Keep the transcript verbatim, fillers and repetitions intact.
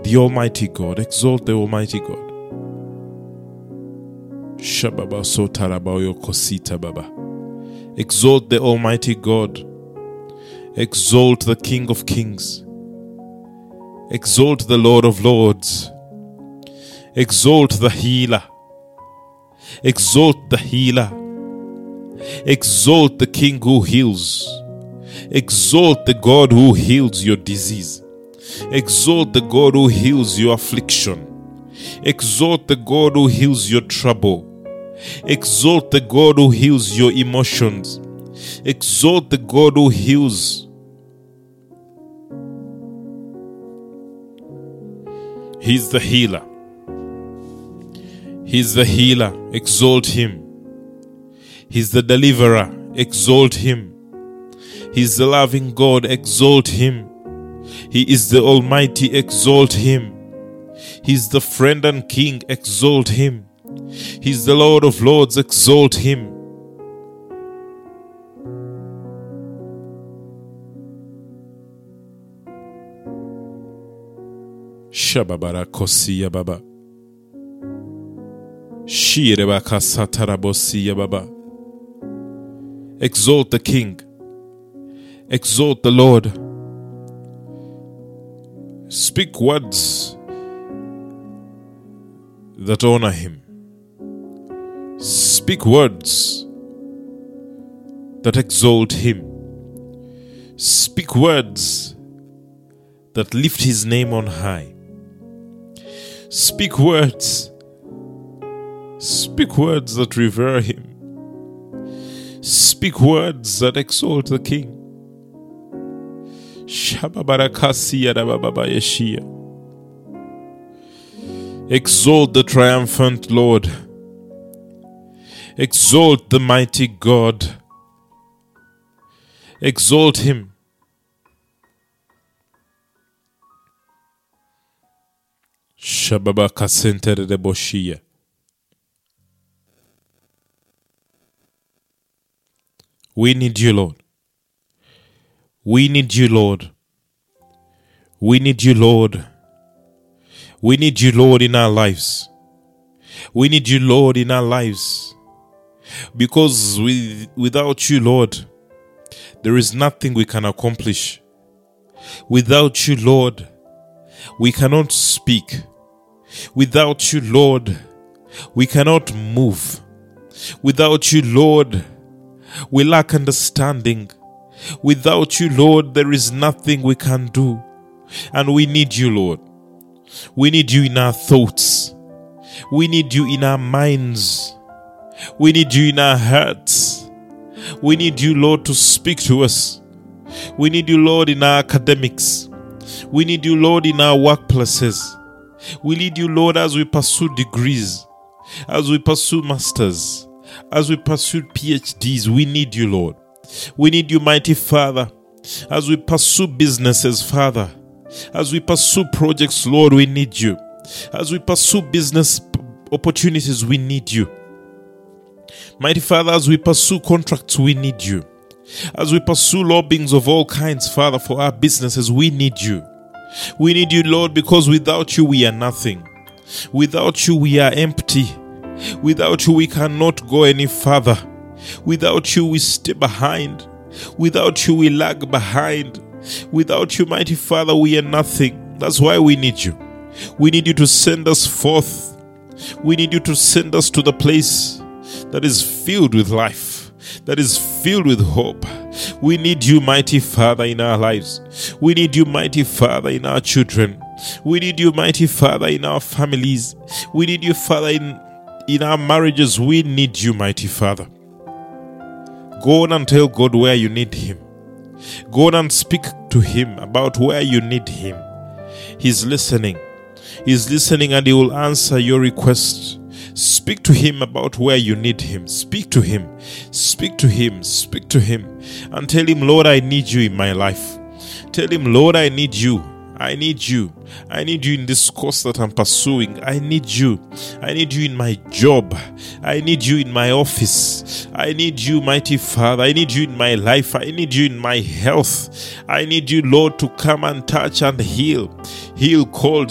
the Almighty God. Exalt the Almighty God. Shababa sotarabayo kosita baba. Exalt the Almighty God. Exalt the King of Kings. Exalt the Lord of Lords. Exalt the Healer. Exalt the Healer. Exalt the King who heals. Exalt the God who heals your disease. Exalt the God who heals your affliction. Exalt the God who heals your trouble. Exalt the God who heals your emotions. Exalt the God who heals. He's the healer. He's the healer. Exalt him. He's the deliverer. Exalt him. He's the loving God. Exalt him. He is the Almighty. Exalt him. He's the friend and King. Exalt him. He's the Lord of Lords. Exalt him. Shababara kosiya baba. Shirebaka satarabosiya baba. Exalt the King. Exalt the Lord. Speak words that honor him. Speak words that exalt him. Speak words that lift his name on high. Speak words. Speak words that revere him. Speak words that exalt the King. Exalt the triumphant Lord. Exalt the mighty God. Exalt him. Shababaka sentere de boshia. We need you, Lord. We need you, Lord. We need you, Lord. We need you, Lord, in our lives. We need you, Lord, in our lives. Because with, without you, Lord, there is nothing we can accomplish. Without you, Lord, we cannot speak. Without you, Lord, we cannot move. Without you, Lord, we lack understanding. Without you, Lord, there is nothing we can do. And we need you, Lord. We need you in our thoughts. We need you in our minds. We need you in our hearts. We need you, Lord, to speak to us. We need you, Lord, in our academics. We need you, Lord, in our workplaces. We need you, Lord, as we pursue degrees, as we pursue masters, as we pursue P H Ds. We need you, Lord. We need you, mighty Father, as we pursue businesses, Father. As we pursue projects, Lord, we need you. As we pursue business opportunities, we need you. Mighty Father, as we pursue contracts, we need you. As we pursue lobbyings of all kinds, Father, for our businesses, we need you. We need you, Lord, because without you, we are nothing. Without you, we are empty. Without you, we cannot go any further. Without you, we stay behind. Without you, we lag behind. Without you, mighty Father, we are nothing. That's why we need you. We need you to send us forth. We need you to send us to the place that is filled with life, that is filled with hope. We need you, mighty Father, in our lives. We need you, mighty Father, in our children. We need you, mighty Father, in our families. We need you, Father, in, in our marriages. We need you, mighty Father. Go on and tell God where you need him. Go on and speak to him about where you need him. He's listening. He's listening and he will answer your request. Speak to him about where you need him. Speak to him. Speak to him. Speak to him. And tell him, Lord, I need you in my life. Tell him, Lord, I need you. I need you. I need you in this course that I'm pursuing. I need you. I need you in my job. I need you in my office. I need you, mighty Father. I need you in my life. I need you in my health. I need you, Lord, to come and touch and heal. Heal cold